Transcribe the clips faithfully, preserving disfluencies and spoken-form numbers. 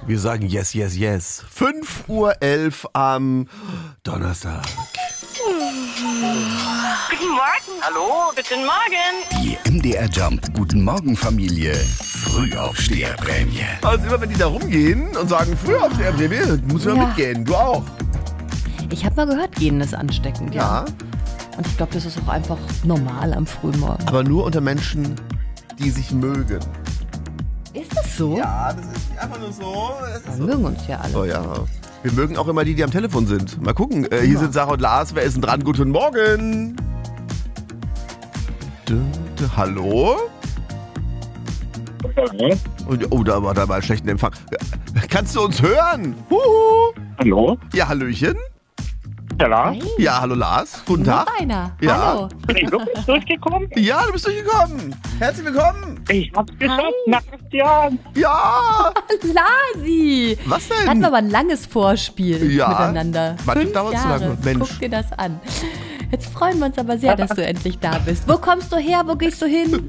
Wir sagen yes, yes, yes. fünf Uhr elf am Donnerstag. Guten Morgen. Hallo, guten Morgen. Die M D R Jump Guten Morgen Familie Frühaufsteherprämie. Also immer wenn die da rumgehen und sagen Frühaufsteherprämie, muss man Ja. mitgehen. Du auch. Ich habe mal gehört, Gehen ist ansteckend, ja. Ja. Und ich glaube, das ist auch einfach normal am frühen Morgen. Aber nur unter Menschen, die sich mögen. Ist das so? Ja, das ist nicht einfach nur so. Das ist Wir mögen uns ja alle. Oh ja. Wir mögen auch immer die, die am Telefon sind. Mal gucken. Äh, hier sind Sarah und Lars. Wer ist denn dran? Guten Morgen. D -d Hallo? Und, oh, da war da mal einen schlechten Empfang. Kannst du uns hören? Huhu. Hallo? Ja, Hallöchen. Ja, Lars? Hey, Ja, hallo Lars. Guten noch Tag. einer. Ja. Hallo. Bin ich wirklich durchgekommen? Ja, du bist durchgekommen. Herzlich willkommen. Ich hab's geschafft, Hi. nach acht Jahren. Ja. Lasi. Was denn? Hatten wir aber ein langes Vorspiel Ja. miteinander. Manchmal Fünf dauert's zu Jahre. lange. Mensch. Guck dir das an. Jetzt freuen wir uns aber sehr, dass du endlich da bist. Wo kommst du her? Wo gehst du hin?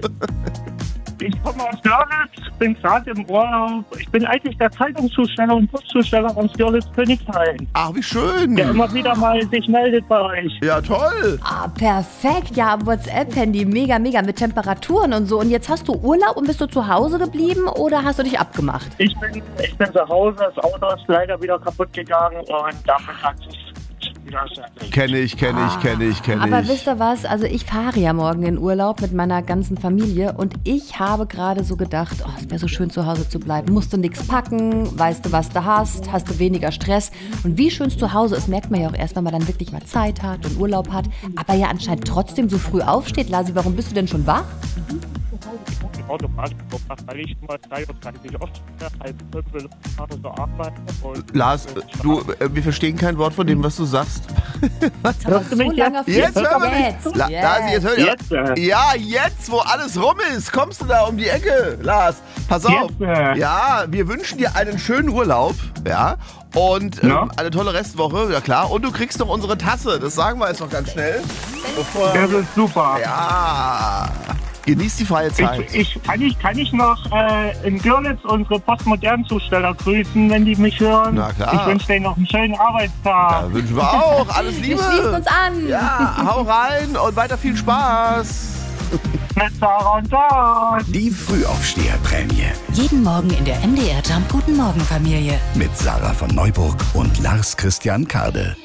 Ich komme aus Görlitz, bin gerade im Urlaub. Ich bin eigentlich der Zeitungszusteller und Postzusteller aus Görlitz-Königshain, Ach, wie schön. der immer wieder mal sich meldet bei euch. Ja, toll. Ah, perfekt. Ja, am WhatsApp-Handy. Mega, mega. Mit Temperaturen und so. Und jetzt hast du Urlaub und bist du zu Hause geblieben oder hast du dich abgemacht? Ich bin, ich bin zu Hause, das Auto ist leider wieder kaputt gegangen und damit hat sich wieder fertig. Kenne ich, kenne ich, kenne ich, kenne ich. Aber wisst ihr was? Also ich fahre ja morgen in Urlaub mit meiner ganzen Familie und ich habe gerade so gedacht, oh, es wäre so schön zu Hause zu bleiben. Musst du nichts packen, weißt du, was du hast, hast du weniger Stress. Und wie schön es zu Hause ist, merkt man ja auch erst, wenn man dann wirklich mal Zeit hat und Urlaub hat. Aber ja anscheinend trotzdem so früh aufsteht. Lasi, warum bist du denn schon wach? Automatisch gemacht, weil ich immer drei Uhr dreißig aufstehe, halb fünf will ich zur Arbeit. Und Lars, du, äh, wir verstehen kein Wort von dem, was du sagst. Was aber so mich lange Jetzt hören wir mich. Jetzt, La Lars, jetzt hör Jetzt, äh. Ja, jetzt, wo alles rum ist, kommst du da um die Ecke, Lars. Pass auf. Jetzt, äh. Ja, wir wünschen dir einen schönen Urlaub, ja, und ähm, Ja. eine tolle Restwoche, ja klar. Und du kriegst noch unsere Tasse, das sagen wir jetzt noch ganz schnell. Bevor, Das ist super. ja, genieß die freie Zeit. Ich, ich, kann, ich, kann ich noch äh, in Görlitz unsere Postmodern-Zusteller grüßen, wenn die mich hören? Na klar. Ich wünsche denen noch einen schönen Arbeitstag. Ja, wünschen wir auch. Alles Wir Liebe. schließen uns an. Ja, hau rein und weiter viel Spaß. Mit Sarah und Lars. Die Frühaufsteherprämie Jeden Morgen in der M D R Jump Guten Morgen Familie. mit Sarah von Neuburg und Lars Christian Kade.